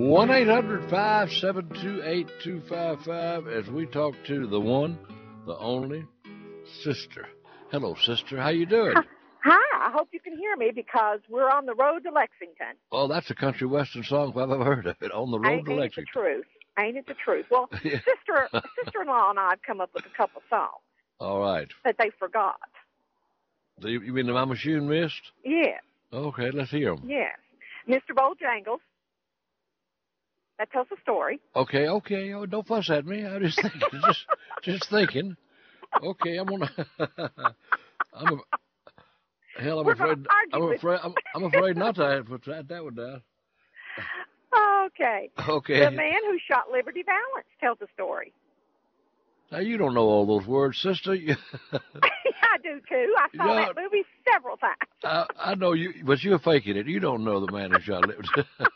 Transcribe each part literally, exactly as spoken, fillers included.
one eight hundred five seven two eight two five five as we talk to the one, the only, Sister. Hello, Sister. How you doing? Hi. I hope you can hear me because we're on the road to Lexington. Well, that's a country western song if I've ever heard of it. On the road ain't, to ain't Lexington. Ain't the truth. Ain't it the truth? Well, Yeah. sister, sister-in-law and I have come up with a couple songs. All right. That they forgot. Do you, you mean the Mama Shoon missed? Yeah. Okay, let's hear them. Yes. Mister Bojangles. That tells a story. Okay, okay. Oh, don't fuss at me. I'm just thinking. just, just thinking. Okay, I'm gonna. I'm a, hell. I'm We're afraid. I'm afraid. I'm, I'm afraid not to put that, that one down. Okay. Okay. The man who shot Liberty Valance tells a story. Now you don't know all those words, Sister. I do too. I saw Yeah. that movie several times. I, I know you, but you're faking it. You don't know the man who shot Liberty.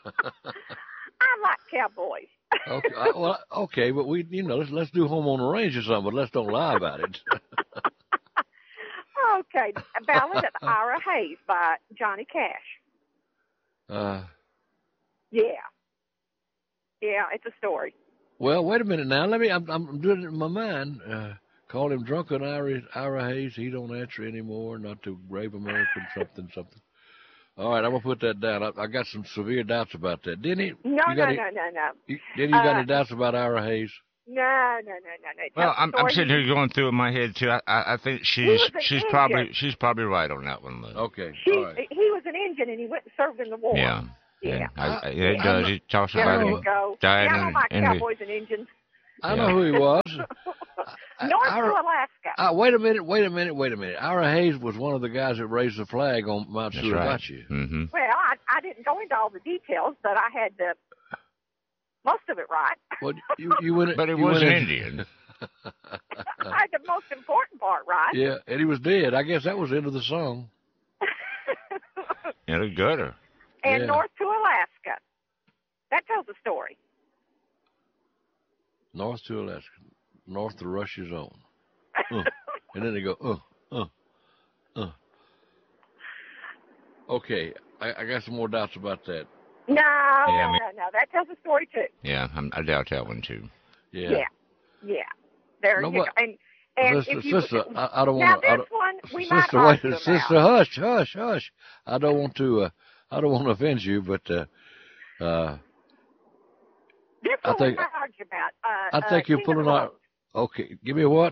I like cowboys. Okay, I, well, okay, but we, you know, let's let's do Home on the Range or something, but let's don't lie about it. Okay, a ballad of Ira Hayes by Johnny Cash. Uh, Yeah, yeah, it's a story. well, wait a minute now. Let me. I'm, I'm doing it in my mind. Uh, call him drunken Ira, Ira Hayes. He don't answer anymore. Not to brave American something something. All right, I'm gonna put that down. I, I got some severe doubts about that. Didn't he? No, you no, any, no, no, no. You, didn't you got Uh, any doubts about Ira Hayes? No, no, no, no, no. Well, Tell the I'm, I'm story. sitting here going through in my head too. I, I I think she's was an she's idiot. probably she's probably right on that one, Lou. Okay. He, all right. he was an Indian and he went and served in the war. Yeah. Yeah. And I, I, Yeah, it does. It talks There about you him go. dying Yeah, I don't in, like in the, cowboys and Indians. I Yeah. know who he was. North I- to Alaska. Uh, wait a minute, wait a minute, wait a minute. Ira Hayes was one of the guys that raised the flag on Mount That's right. Suribachi. Mm-hmm. Well, I, I didn't go into all the details, but I had the most of it right. Well, you, you went. But he you was went an in- Indian. I had the most important part right. Yeah, and he was dead. I guess that was the end of the song. In a gutter. And Yeah. north to Alaska. That tells a story. North to Alaska, north to Russia's own. Uh, and then they go, uh, uh, uh. Okay, I, I got some more doubts about that. No, no, I mean- no, no. That tells a story too. Yeah, I'm, I doubt that one too. Yeah. Yeah, yeah. There No, you go. but- And and Sister, if you sister, I, I don't now want to. this one we might Sister, argue wait, about. sister, hush, hush, hush. I don't want to. Uh, I don't want to offend you, but uh, uh, This I one think- we might argue about. Uh, I think uh, you're King of pulling the out. Road. Okay, give me a what?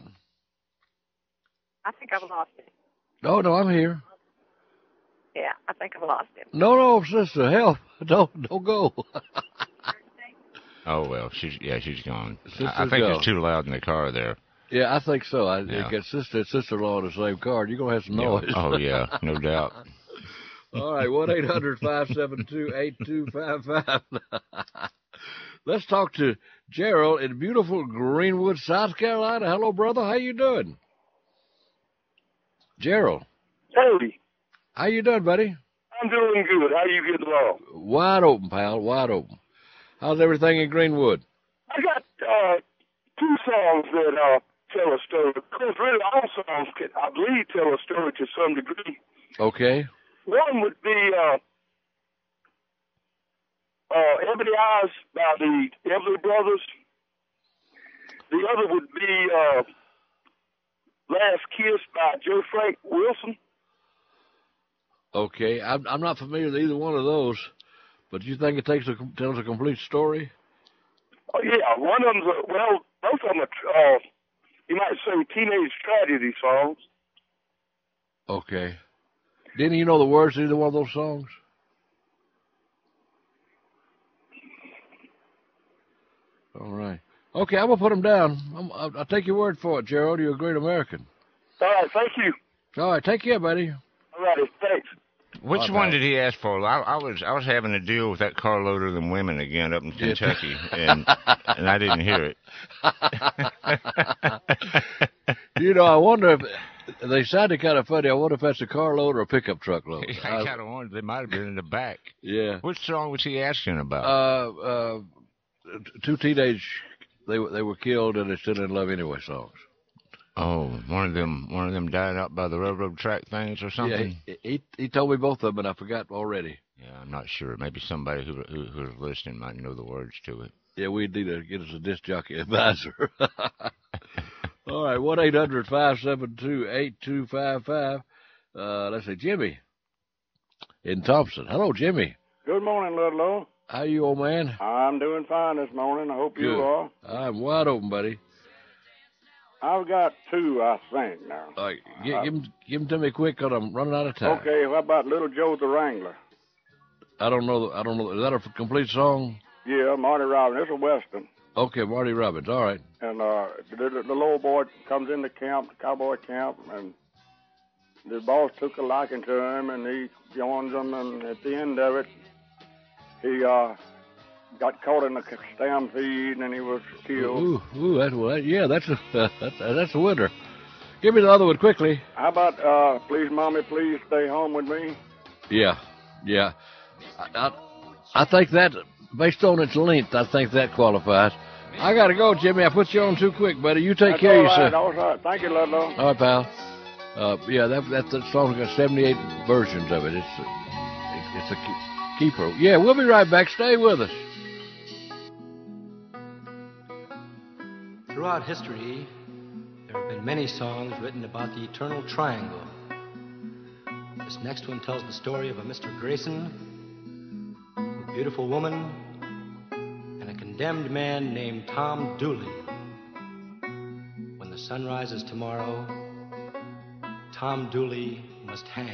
I think I've lost him. No, no, I'm here. Yeah, I think I've lost him. No, no, sister, help! Don't, don't go. Oh well, she's yeah, she's gone. I, I Sister's think gone. it's too loud in the car there. Yeah, I think so. I Yeah. got sister and sister-in-law in the same car. You're gonna have some Yeah. noise. Oh yeah, no doubt. All right, one eight hundred five seven two eight two five five. Let's talk to Gerald in beautiful Greenwood, South Carolina. Hello, brother. How you doing? Gerald, Hey, how you doing, buddy? I'm doing good. How you getting along? Wide open, pal. Wide open. How's everything in Greenwood? I got uh, two songs that uh, tell a story. Because really, all songs, can, I believe, tell a story to some degree. Okay. One would be uh, uh, Ebony Eyes by the Everly Brothers. The other would be uh, Last Kiss by Joe Frank Wilson. Okay. I'm, I'm not familiar with either one of those, but you think it takes a, tells a complete story? Oh, yeah, one of them's, a, well, both of them are, uh, you might say, teenage tragedy songs. Okay. Didn't you know the words to either one of those songs? All right. Okay, I'm going to put them down. I'm, I'll, I'll take your word for it, Gerald. You're a great American. All right, thank you. All right, take care, buddy. All righty, thanks. Which Bye, one pal. did he ask for? I, I was I was having to deal with that carload of them women again up in Yeah. Kentucky, and and I didn't hear it. You know, I wonder if they sounded kind of funny. I wonder if that's a carload or a pickup truck load. I kind of wondered they might have been in the back. Yeah. Which song was he asking about? Uh, uh, two teenage, they were they were killed and they're still in love anyway songs. oh, one of them one of them died out by the railroad track things or Yeah, something. he, he he told me both of them, and I forgot already. Yeah, I'm not sure. Maybe somebody who, who who's listening might know the words to it. Yeah, we need to get us a disc jockey advisor. All right, one eight hundred five seven two eight two five five. Uh, let's see, Jimmy in Thompson. Hello, Jimmy. Good morning, Ludlow. How you, old man? I'm doing fine this morning. I hope Good. you are. I'm wide open, buddy. I've got two, I think, now. All right, give, give, them, give them to me quick, because I'm running out of time. Okay, how about Little Joe the Wrangler? I don't know. I don't know. Is that a complete song? Yeah, Marty Robbins. It's a Western. Okay, Marty Robbins. All right. And uh, the, the, the little boy comes into camp, the cowboy camp, and the boss took a liking to him, and he joins them, and at the end of it, he uh, got caught in a stampede, and he was killed. Ooh, ooh, that's well, yeah, that's a that's, that's a winner. Give me the other one quickly. How about uh, Please, Mommy, Please Stay Home With Me? Yeah, yeah. I, I, I think that, based on its length, I think that qualifies. I got to go, Jimmy. I put you on too quick, buddy. You take That's care all of right, yourself. all right. Thank you, Ludlow. All right, pal. Uh, yeah, that, that, that song's got seventy-eight versions of it. It's a, it, it's a keeper. Yeah, we'll be right back. Stay with us. Throughout history, there have been many songs written about the eternal triangle. This next one tells the story of a Mister Grayson, a beautiful woman, and a condemned man named Tom Dooley. When the sun rises tomorrow, Tom Dooley must hang.